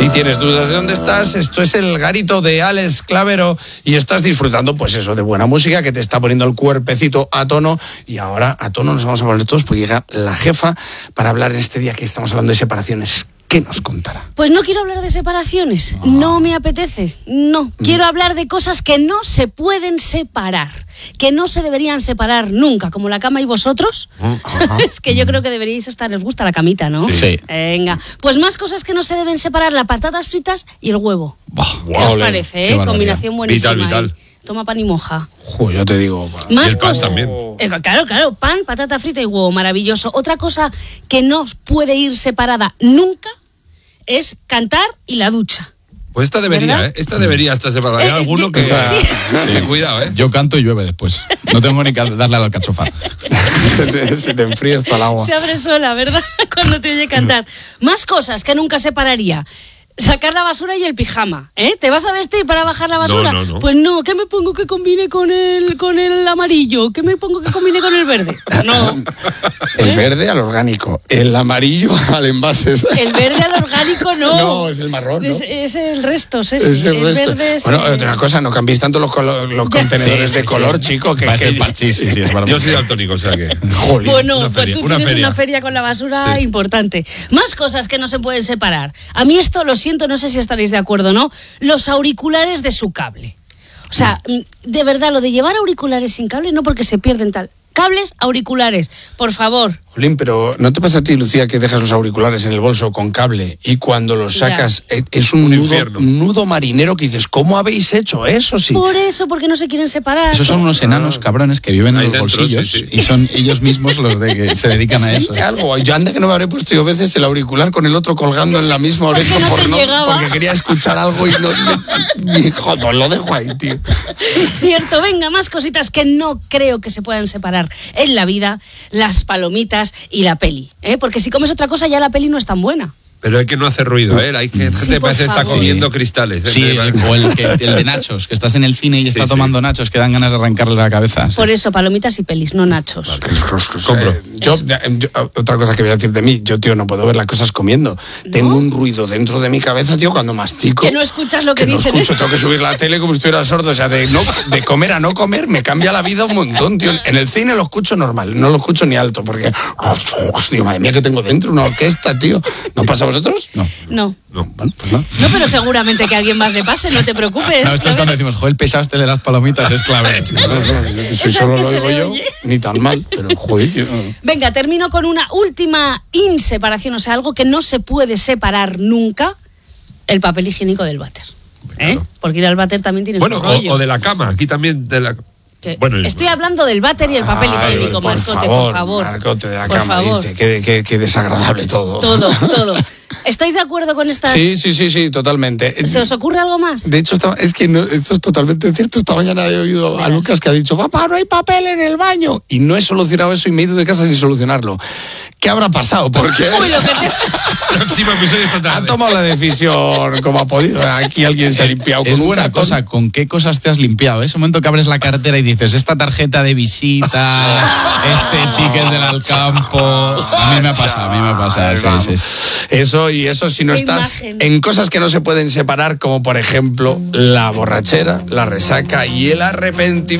Si tienes dudas de dónde estás, esto es El Garito de Alex Clavero y estás disfrutando, pues eso, de buena música que te está poniendo el cuerpecito a tono. Y ahora a tono nos vamos a poner todos porque llega la jefa para hablar en este día que estamos hablando de separaciones. ¿Qué nos contará? Pues no quiero hablar de separaciones, no me apetece, no. Quiero hablar de cosas que no se pueden separar, que no se deberían separar nunca, como la cama y vosotros. Es que yo creo que deberíais estar, les gusta la camita, ¿no? Sí. Venga, pues más cosas que no se deben separar, las patatas fritas y el huevo. ¿Qué os parece? Qué Combinación buenísima. Vital. Toma pan y moja. Yo te digo. Más el pan cosas. también. Claro, pan, patata frita y huevo, maravilloso. Otra cosa que no puede ir separada nunca es cantar y la ducha. Pues esta debería, ¿verdad? Esta debería estar separada. Hay alguno que... sí. Sí, cuidado, Yo canto y llueve después. No tengo ni que darle a la alcachofa. Se te enfría hasta el agua. Se abre sola, ¿verdad? Cuando te oye cantar. Más cosas que nunca separaría. Sacar la basura y el pijama, ¿eh? ¿Te vas a vestir para bajar la basura? No. Pues no, ¿qué me pongo que combine con el amarillo? ¿Qué me pongo que combine con el verde? No. El verde al orgánico, el amarillo al envase. El verde al orgánico no. No, es el marrón, ¿no? Es el resto, Es el resto. verde es Bueno, otra cosa, no cambiéis tanto los contenedores de color, chico. Que Sí, es verdad. Yo soy daltónico, o sea que... Jolín. Bueno, Una pues feria, tú una tienes feria. una feria con la basura Sí. importante. Más cosas que no se pueden separar. A mí esto, lo siento, no sé si estaréis de acuerdo o no, los auriculares de su cable. O sea, de verdad, lo de llevar auriculares sin cable, no porque se pierden tal. Cables, auriculares, por favor. Jolín, pero ¿no te pasa a ti, Lucía, que dejas los auriculares en el bolso con cable y cuando los sacas es un infierno. nudo marinero que dices, ¿cómo habéis hecho eso? Sí. Por eso, porque no se quieren separar. Esos son unos enanos cabrones que viven en Ahí los dentro, bolsillos sí. y son ellos mismos los de que se dedican a eso. Algo. Yo anda que no me habré puesto yo veces el auricular con el otro colgando en la misma oreja porque no te llegaba. porque quería escuchar algo y hijo, no lo dejo ahí, tío. Cierto, venga, más cositas que no creo que se puedan separar en la vida, las palomitas y la peli. Porque si comes otra cosa ya la peli no es tan buena. Pero hay que no hacer ruido, ¿eh? Hay que Sí, gente por parece que está favor. comiendo cristales. Sí, o el de nachos, que estás en el cine y está Sí. tomando nachos que dan ganas de arrancarle la cabeza. Por eso, palomitas y pelis, no nachos. Compro. Yo, otra cosa que voy a decir de mí, yo, tío, no puedo ver las cosas comiendo. Tengo un ruido dentro de mi cabeza, tío, cuando mastico. Que no escuchas lo que no dicen. escucho, tengo que subir la tele como si estuviera sordo. O sea, de comer a no comer me cambia la vida un montón, tío. En el cine lo escucho normal, no lo escucho ni alto, porque... Digo, madre mía, que tengo dentro una orquesta, tío. ¿No pasa a vosotros? No. Bueno, pues no. No, pero seguramente que a alguien más le pase, no te preocupes. No, esto es cuando decimos, joder, pesado este de las palomitas, es clave. Si Esa solo que lo se digo le yo, oye. ni tan mal, pero joder, tío. Venga, termino con una última inseparación, o sea, algo que no se puede separar nunca, el papel higiénico del váter. Claro. Porque ir al váter también tiene Bueno, su rollo. o de la cama, aquí también de la... Que- Bueno, Estoy hablando del váter y el papel Ay, higiénico, Marcote, por favor. Marcote de la Por cama, favor. dice. Qué desagradable todo. Todo. ¿Estáis de acuerdo con estas? Sí, totalmente. ¿Se os ocurre algo más? De hecho, es que no, esto es totalmente cierto. Esta mañana he oído a Lucas que ha dicho, papá, no hay papel en el baño. Y no he solucionado eso y me he ido de casa sin solucionarlo. ¿Qué habrá pasado? Porque Uy, lo que te... próximo episodio esta ha tarde. tomado la decisión como ha podido. Aquí alguien se ha limpiado con Es un buena cartón. cosa, ¿con qué cosas te has limpiado? Ese momento que abres la cartera y dices, esta tarjeta de visita, este ticket del Alcampo. A mí me pasa. Sí. Eso si no Qué estás imagen. en cosas que no se pueden separar, como por ejemplo la borrachera, la resaca y el arrepentimiento.